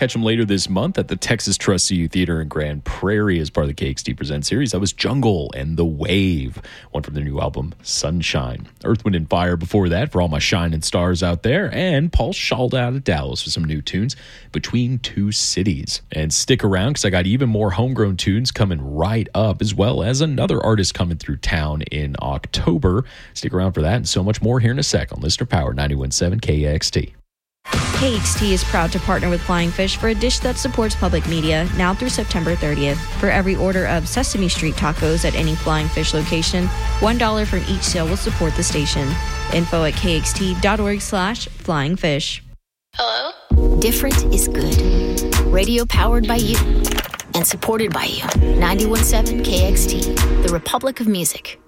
Catch them later this month at the Texas Trust CU Theater in Grand Prairie as part of the KXT Presents series. That was Jungle and The Wave, one from their new album, Sunshine. Earth, Wind, and Fire before that for all my shining stars out there. And Paul Schald out of Dallas with some new tunes, Between Two Cities. And stick around because I got even more homegrown tunes coming right up, as well as another artist coming through town in October. Stick around for that and so much more here in a sec on Listener Power 91.7 KXT. KXT is proud to partner with Flying Fish for a dish that supports public media now through September 30th. For every order of Sesame Street tacos at any Flying Fish location, $1 from each sale will support the station. Info at kxt.org/flyingfish. Hello? Different is good. Radio powered by you and supported by you. 91.7 KXT, the Republic of Music.